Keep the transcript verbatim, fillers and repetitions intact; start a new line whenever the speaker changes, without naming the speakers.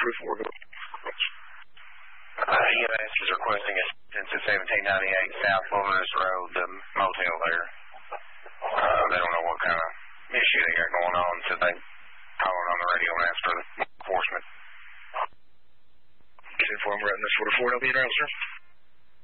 forty-four.
Uh, E M S is requesting assistance at seventeen ninety-eight South Wilderness Road, the motel there. Uh, they don't know what kind of issue they got going on, so they calling on the radio and ask for enforcement.
Get informed, we're at this forty-four, W, sir.